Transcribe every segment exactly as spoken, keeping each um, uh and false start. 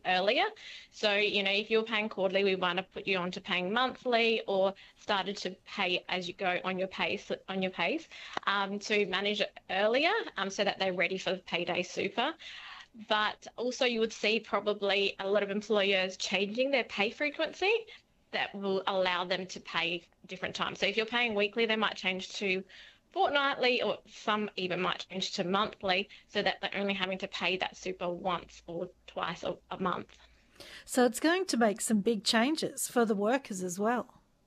earlier. So, you know, if you're paying quarterly, we want to put you on to paying monthly or started to pay as you go on your pace, on your pace um, to manage it earlier um, so that they're ready for the payday super. But also you would see probably a lot of employers changing their pay frequency that will allow them to pay different times. So if you're paying weekly, they might change to fortnightly, or some even might change to monthly, so that they're only having to pay that super once or twice a, a month. So it's going to make some big changes for the workers as well.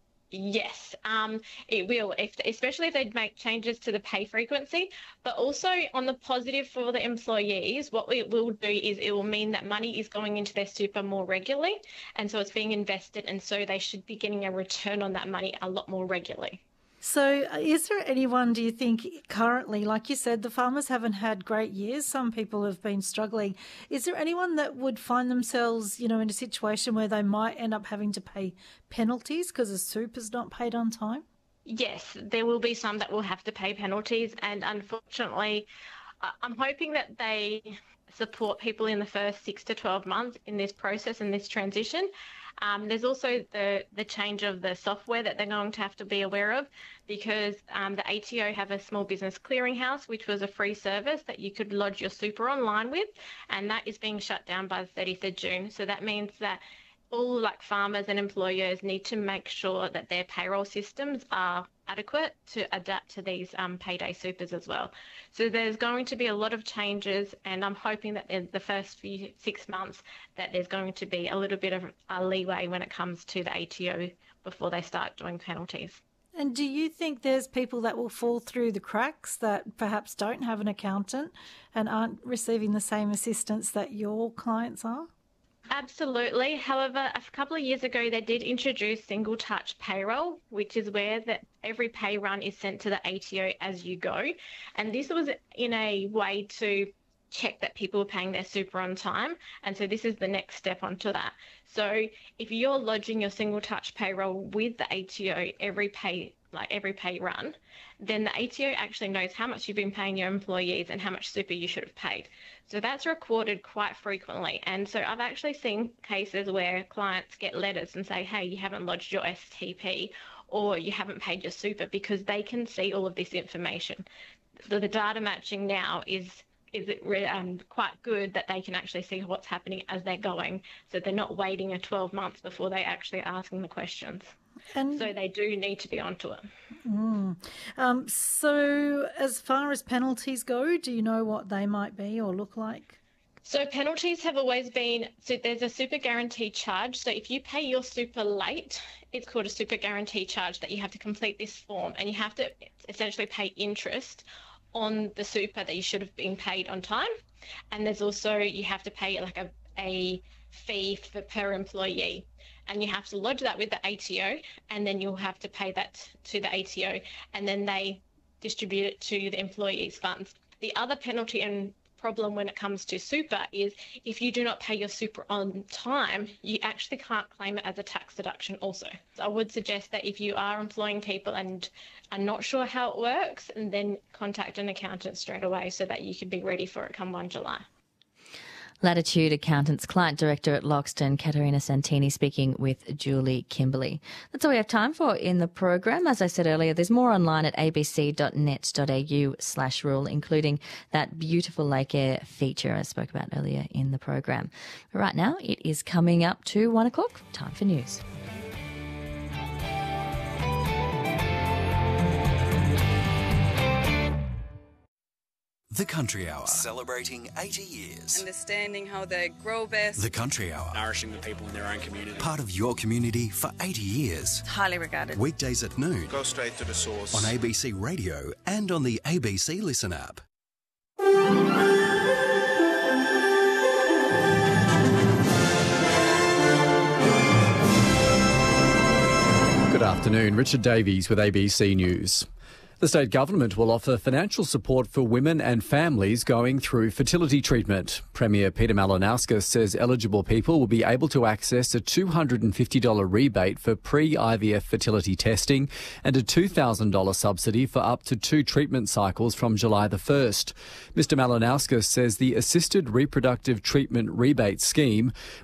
Yes, um, it will, if, especially if they make changes to the pay frequency. But also on the positive for the employees, what it will do is it will mean that money is going into their super more regularly, and so it's being invested, and so they should be getting a return on that money a lot more regularly. So is there anyone, do you think, currently, like you said, the farmers haven't had great years, some people have been struggling. Is there anyone that would find themselves, you know, in a situation where they might end up having to pay penalties because the super's not paid on time? Yes, there will be some that will have to pay penalties, and unfortunately, I'm hoping that they support people in the first six to twelve months in this process and this transition. Um, there's also the, the change of the software that they're going to have to be aware of, because um, the A T O have a small business clearinghouse, which was a free service that you could lodge your super online with, and that is being shut down by the thirtieth of June. So that means that all like farmers and employers need to make sure that their payroll systems are adequate to adapt to these um, payday supers as well. So there's going to be a lot of changes, and I'm hoping that in the first few six months that there's going to be a little bit of a leeway when it comes to the A T O before they start doing penalties. And do you think there's people that will fall through the cracks that perhaps don't have an accountant and aren't receiving the same assistance that your clients are? Absolutely. However, a couple of years ago, they did introduce single touch payroll, which is where that every pay run is sent to the A T O as you go. And this was in a way to check that people were paying their super on time. And so this is the next step onto that. So if you're lodging your single touch payroll with the A T O every pay, like every pay run, then the A T O actually knows how much you've been paying your employees and how much super you should have paid. So that's recorded quite frequently. And so I've actually seen cases where clients get letters and say, hey, you haven't lodged your S T P or you haven't paid your super, because they can see all of this information. So the data matching now is is it um, quite good that they can actually see what's happening as they're going, so they're not waiting a twelve months before they actually asking the questions. And so they do need to be onto it. Mm. Um, so as far as penalties go, do you know what they might be or look like? So penalties have always been, so there's a super guarantee charge. So if you pay your super late, it's called a super guarantee charge that you have to complete this form, and you have to essentially pay interest on the super that you should have been paid on time. And there's also, you have to pay like a, a fee for per employee, and you have to lodge that with the A T O, and then you'll have to pay that to the A T O, and then they distribute it to the employees' funds. The other penalty and problem when it comes to super is if you do not pay your super on time, you actually can't claim it as a tax deduction also. So I would suggest that if you are employing people and are not sure how it works, and then contact an accountant straight away so that you can be ready for it come first of July. Latitude Accountants Client Director at Loxton, Katerina Santini, speaking with Julie Kimberley. That's all we have time for in the program. As I said earlier, there's more online at abc.net.au slash rule, including that beautiful Lake Air feature I spoke about earlier in the program. But right now, it is coming up to one o'clock. Time for news. The Country Hour, celebrating eighty years. Understanding how they grow best. The Country Hour, nourishing the people in their own community. Part of your community for eighty years. Highly regarded. Weekdays at noon. Go straight to the source. On A B C Radio and on the A B C Listen app. Good afternoon, Richard Davies with A B C News. The state government will offer financial support for women and families going through fertility treatment. Premier Peter Malinauskas says eligible people will be able to access a two hundred fifty dollars rebate for pre-I V F fertility testing and a two thousand dollars subsidy for up to two treatment cycles from July the first. Mister Malinauskas says the Assisted Reproductive Treatment Rebate Scheme